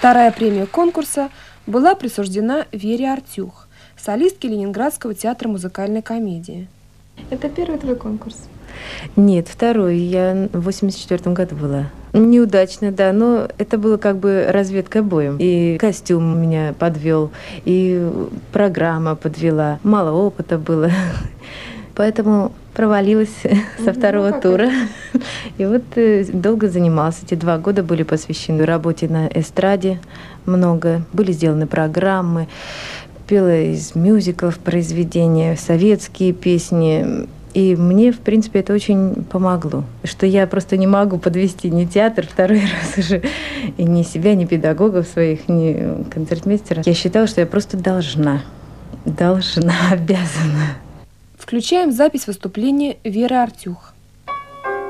Вторая премия конкурса была присуждена Вере Артюх, солистке Ленинградского театра музыкальной комедии. Это первый твой конкурс? Нет, второй. Я в 84 году была. Неудачно, да, но это было как бы разведка боем. И костюм меня подвел, и программа подвела. Мало опыта было. Поэтому провалилась со второго тура. И вот долго занималась. Эти 2 года были посвящены работе на эстраде. Много. Были сделаны программы. Пела из мюзиклов произведения, советские песни. И мне, в принципе, это очень помогло. Что я просто не могу подвести ни театр второй раз уже, и ни себя, ни педагогов своих, ни концертмейстера. Я считала, что я просто должна, обязана. Включаем запись выступления Веры Артюх.